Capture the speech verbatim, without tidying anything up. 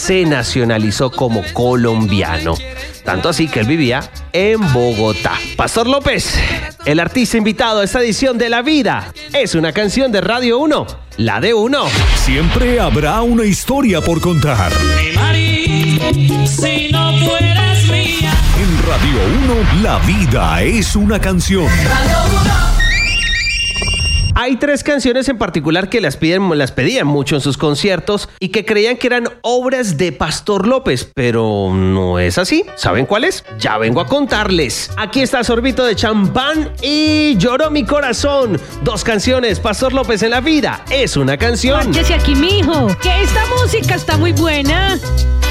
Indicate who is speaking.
Speaker 1: se nacionalizó como colombiano. Tanto así que él vivía en Bogotá. Pastor López, el artista invitado a esta edición de La Vida es una canción de Radio uno, la de uno.
Speaker 2: Siempre habrá una historia por contar.
Speaker 3: Mi Mari, si no fueras mía.
Speaker 2: En Radio uno, La Vida es una canción.
Speaker 3: Radio uno.
Speaker 1: Hay tres canciones en particular que las, piden, las pedían mucho en sus conciertos y que creían que eran obras de Pastor López, pero no es así. ¿Saben cuáles? Ya vengo a contarles. Aquí está Sorbito de Champán y Lloró mi corazón. Dos canciones, Pastor López en La Vida es una canción.
Speaker 4: Párchese aquí, mijo, que esta música está muy buena.